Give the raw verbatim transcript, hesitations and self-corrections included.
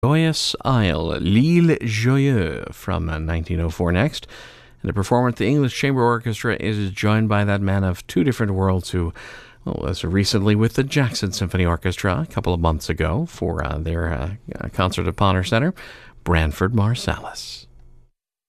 Joyous Isle, L'Île Joyeuse from uh, nineteen oh four next. And the performer at the English Chamber Orchestra is joined by that man of two different worlds who well, was recently with the Jackson Symphony Orchestra a couple of months ago for uh, their uh, concert at Bonner Center, Branford Marsalis.